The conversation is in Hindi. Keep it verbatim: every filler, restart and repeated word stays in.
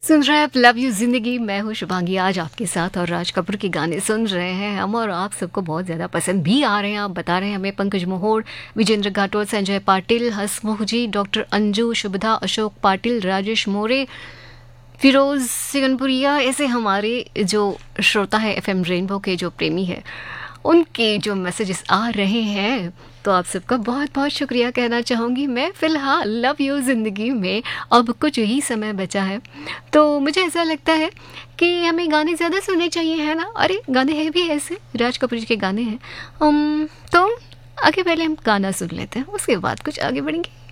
सुन रहे हैं आप लव यू जिंदगी। मैं हूँ शुभांगी आज आपके साथ और राज कपूर के गाने सुन रहे हैं हम और आप सबको बहुत ज़्यादा पसंद भी आ रहे हैं। आप बता रहे हैं हमें पंकज मोहोड़, विजेंद्र घाटोल, संजय पाटिल, हसमुख जी, डॉक्टर अंजू, शुभदा, अशोक पाटिल, राजेश मोरे, फिरोज सिगनपुरिया, ऐसे हमारे जो श्रोता है एफएम रेनबो के जो प्रेमी है उनके जो मैसेजेस आ रहे हैं, तो आप सबका बहुत बहुत शुक्रिया कहना चाहूँगी मैं। फ़िलहाल लव यू ज़िंदगी में अब कुछ ही समय बचा है, तो मुझे ऐसा लगता है कि हमें गाने ज़्यादा सुनने चाहिए, है ना। अरे गाने हैं भी ऐसे, राज कपूर जी के गाने हैं। um, तो आगे पहले हम गाना सुन लेते हैं, उसके बाद कुछ आगे बढ़ेंगे।